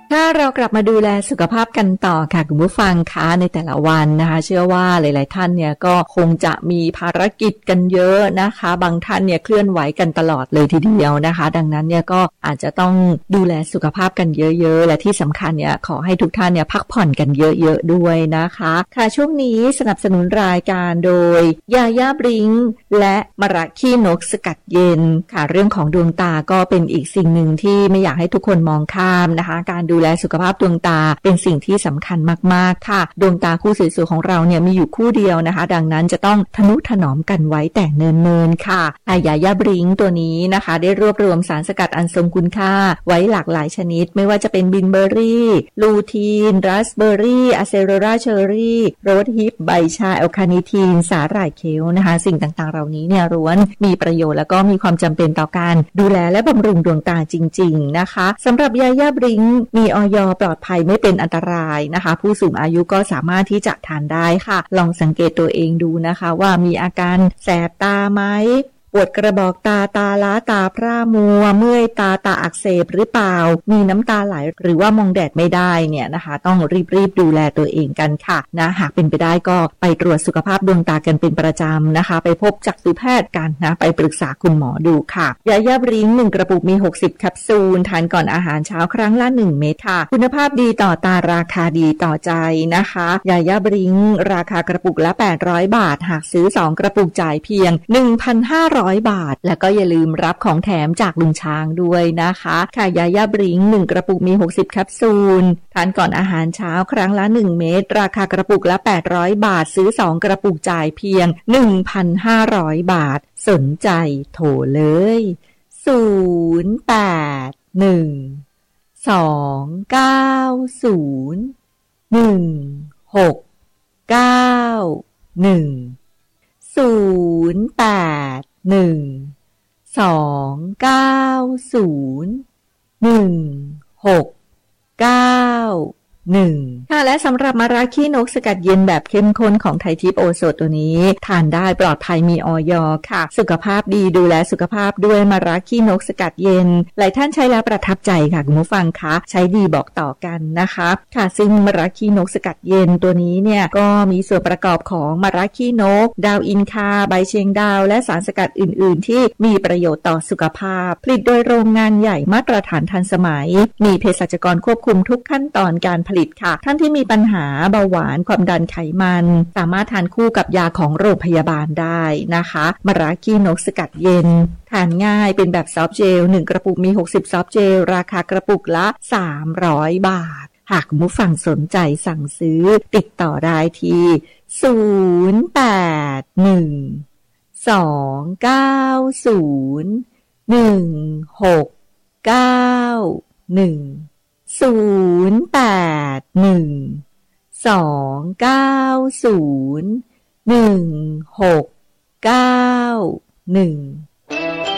ถ้าเรากลับมาดูแลสุขภาพกันต่อค่ะคุณผู้ฟังคะในแต่ละวันนะคะเชื่อว่าหลายๆท่านเนี่ยก็คงจะมีภารกิจกันเยอะนะคะบางท่านเนี่ยเคลื่อนไหวกันตลอดเลยทีเดียวนะคะดังนั้นเนี่ยก็อาจจะต้องดูแลสุขภาพกันเยอะๆและที่สำคัญเนี่ยขอให้ทุกท่านเนี่ยพักผ่อนกันเยอะๆด้วยนะคะค่ะช่วงนี้สนับสนุนรายการโดยยาย่าบริงและมะระขี้นกสกัดเย็นค่ะเรื่องของดวงตาก็เป็นอีกสิ่งหนึ่งที่ไม่อยากให้ทุกคนมองข้ามนะคะการดูแลสุขภาพดวงตาเป็นสิ่งที่สำคัญมากๆค่ะดวงตาคู่สวยๆของเราเนี่ยมีอยู่คู่เดียวนะคะดังนั้นจะต้องทนุถนอมกันไว้แต่เนิ่นๆค่ะยาย่าบริงตัวนี้นะคะได้รวบรวมสารสกัดอันทรงคุณค่าไว้หลากหลายชนิดไม่ว่าจะเป็นบินเบอร์รี่ลูทีนราสเบอร์รี่อะเซโรราเชอร์รี่โรสฮิปใบชาแอลคาเนทีนสาหร่ายเคี้ยวนะคะสิ่งต่างๆเหล่านี้เนี่ยล้วนมีประโยชน์แล้วก็มีความจำเป็นต่อการดูแลและบำรุงดวงตาจริงๆนะคะสำหรับยาย่าบริงมีอย.ปลอดภัยไม่เป็นอันตรายนะคะผู้สูงอายุก็สามารถที่จะทานได้ค่ะลองสังเกตตัวเองดูนะคะว่ามีอาการแสบตาไหมปวดกระบอกตาตาล้าตาพร่ามัวเมื่อยตาอักเสบหรือเปล่ามีน้ำตาไหลหรือว่ามองแดดไม่ได้เนี่ยนะคะต้องรีบดูแลตัวเองกันค่ะนะหากเป็นไปได้ก็ไปตรวจสุขภาพดวงตากันเป็นประจำนะคะไปพบจักษุแพทย์กันนะไปปรึกษาคุณหมอดูค่ะยาย่าบริง1กระปุกมี60แคปซูลทานก่อนอาหารเช้าครั้งละ1เม็ดค่ะคุณภาพดีต่อตาราคาดีต่อใจนะคะยาย่าบริงราคากระปุกละ800บาทหากซื้อ2กระปุกจ่ายเพียง 1,500 บาทแล้วก็อย่าลืมรับของแถมจากลุงช้างด้วยนะคะค่ะยาย่าบริง1กระปุกมี60แคปซูลทานก่อนอาหารเช้าครั้งละ1เม็ดราคากระปุกละ800บาทซื้อ2กระปุกจ่ายเพียง 1,500 บาทสนใจโทรเลยค่ะและสำหรับมะระขี้นกสกัดเย็นแบบเข้มข้นของไทยทิพย์โอโซตัวนี้ทานได้ปลอดภัยมีอย.ค่ะสุขภาพดีดูแลสุขภาพด้วยมะระขี้นกสกัดเย็นหลายท่านใช้แล้วประทับใจค่ะคุณผู้ฟังคะใช้ดีบอกต่อกันนะคะค่ะซึ่งมะระขี้นกสกัดเย็นตัวนี้เนี่ยก็มีส่วนประกอบของมะระขี้นกดาวอินคาใบเชียงดาวและสารสกัดอื่นๆที่มีประโยชน์ต่อสุขภาพผลิตโดยโรงงานใหญ่มาตรฐานทันสมัยมีเภสัชกรควบคุมทุกขั้นตอนการผลิตค่ะท่านที่มีปัญหาเบาหวานความดันไขมันสามารถทานคู่กับยาของโรงพยาบาลได้นะคะมะระขี้นกสกัดเย็นทานง่ายเป็นแบบซอฟต์เจล1กระปุกมี60ซอฟต์เจลราคากระปุกละ300บาทหากคุณผู้ฟังสนใจสั่งซื้อติดต่อได้ที่0812901691